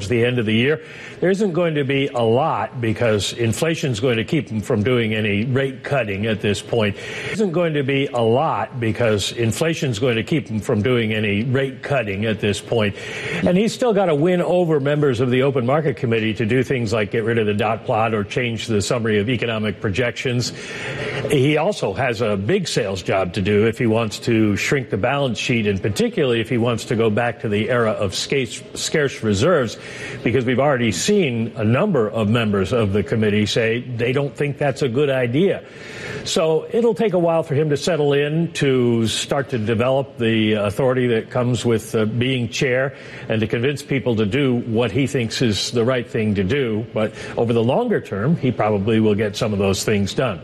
towards the end of the year. There isn't going to be a lot because inflation's going to keep him from doing any rate cutting at this point. There isn't going to be a lot because inflation's going to keep him from doing any rate cutting at this point. And he's still got to win over members of the Open Market Committee to do things like get rid of the dot plot or change the summary of economic projections. He also has a big sales job to do if he wants to shrink the balance sheet, and particularly if he wants to go back to the era of scarce reserves, because we've already seen a number of members of the committee say they don't think that's a good idea. So it'll take a while for him to settle in, to start to develop the authority that comes with being chair, and to convince people to do what he thinks is the right thing to do. But over the longer term, he probably will get some of those things done.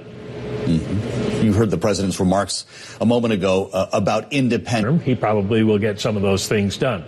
You heard the president's remarks a moment ago about independence. He probably will get some of those things done.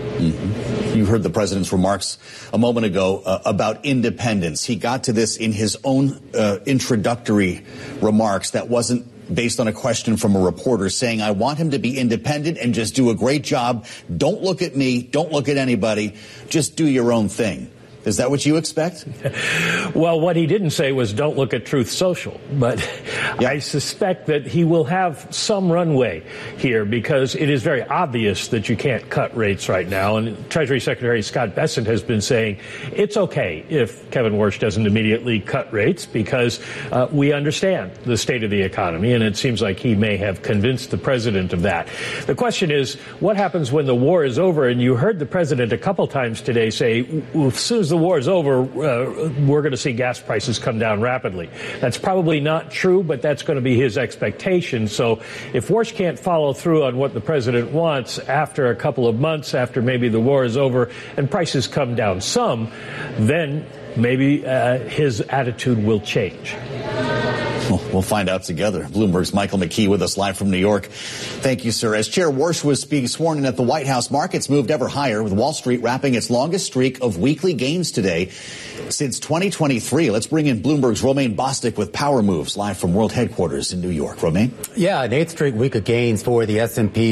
You heard the president's remarks a moment ago about independence. He got to this in his own introductory remarks. That wasn't based on a question from a reporter saying, I want him to be independent and just do a great job. Don't look at me. Don't look at anybody. Just do your own thing. Is that what you expect? Well, what he didn't say was don't look at Truth Social. But yeah. I suspect that he will have some runway here because it is very obvious that you can't cut rates right now. And Treasury Secretary Scott Bessent has been saying it's okay if Kevin Warsh doesn't immediately cut rates because we understand the state of the economy. And it seems like he may have convinced the president of that. The question is, what happens when the war is over? And you heard the president a couple times today say, as soon as the war is over, we're going to see gas prices come down rapidly. That's probably not true, but that's going to be his expectation. So if Warsh can't follow through on what the president wants after a couple of months, after maybe the war is over and prices come down some, then maybe his attitude will change. Well, we'll find out together. Bloomberg's Michael McKee with us live from New York. Thank you, sir. As Chair Warsh was being sworn in at the White House, markets moved ever higher, with Wall Street wrapping its longest streak of weekly gains today since 2023. Let's bring in Bloomberg's Romaine Bostick with Power Moves, live from World Headquarters in New York. Romaine? Yeah, an eighth straight week of gains for the S&P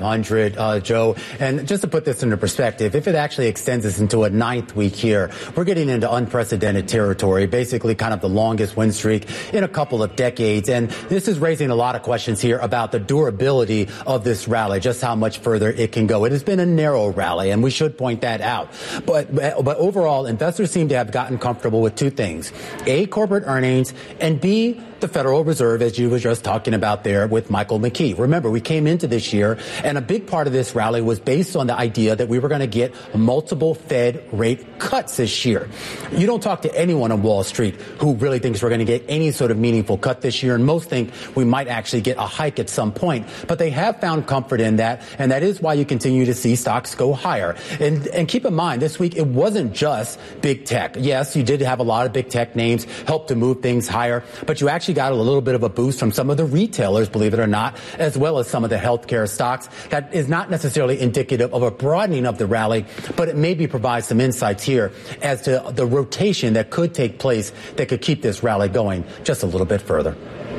500, Joe. And just to put this into perspective, if it actually extends us into a ninth week here, we're getting into unprecedented territory, basically kind of the longest win streak in a couple of decades. And this is raising a lot of questions here about the durability of this rally, just how much further it can go. It has been a narrow rally, and we should point that out. But overall, investors seem to have gotten comfortable with two things: A, corporate earnings, and B, the Federal Reserve, as you were just talking about there with Michael McKee. Remember, we came into this year, and a big part of this rally was based on the idea that we were going to get multiple Fed rate cuts this year. You don't talk to anyone on Wall Street who really thinks we're going to get any sort of meaningful cut this year, and most think we might actually get a hike at some point. But they have found comfort in that, and that is why you continue to see stocks go higher. And keep in mind, this week, it wasn't just big tech. Yes, you did have a lot of big tech names help to move things higher, but you actually got a little bit of a boost from some of the retailers, believe it or not, as well as some of the healthcare stocks. That is not necessarily indicative of a broadening of the rally, but it maybe provides some insights here as to the rotation that could take place that could keep this rally going just a little bit further.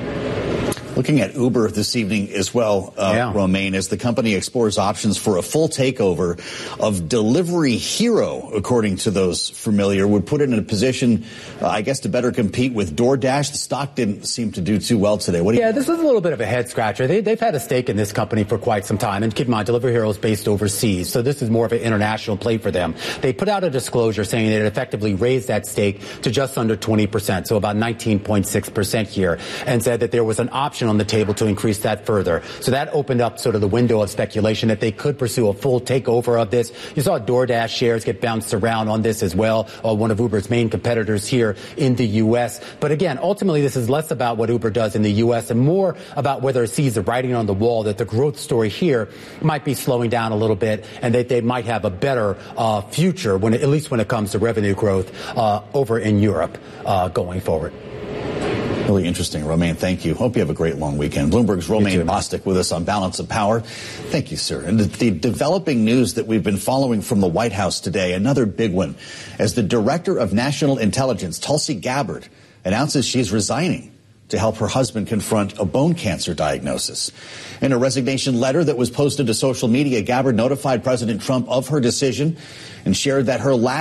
Looking at Uber this evening as well, Romaine, as the company explores options for a full takeover of Delivery Hero, according to those familiar, would put it in a position, I guess, to better compete with DoorDash. The stock didn't seem to do too well today. This was a little bit of a head scratcher. They've had a stake in this company for quite some time. And keep in mind, Delivery Hero is based overseas, so this is more of an international play for them. They put out a disclosure saying that it effectively raised that stake to just under 20%, so about 19.6% here, and said that there was an option on the table to increase that further. So that opened up sort of the window of speculation that they could pursue a full takeover of this. You saw DoorDash shares get bounced around on this as well, one of Uber's main competitors here in the U.S. But again, ultimately, this is less about what Uber does in the U.S. and more about whether it sees the writing on the wall that the growth story here might be slowing down a little bit and that they might have a better future, at least when it comes to revenue growth over in Europe going forward. Really interesting, Romaine. Thank you. Hope you have a great long weekend. Bloomberg's Romaine Bostick with us on Balance of Power. Thank you, sir. And the developing news that we've been following from the White House today, another big one, as the Director of National Intelligence, Tulsi Gabbard, announces she's resigning to help her husband confront a bone cancer diagnosis. In a resignation letter that was posted to social media, Gabbard notified President Trump of her decision and shared that her last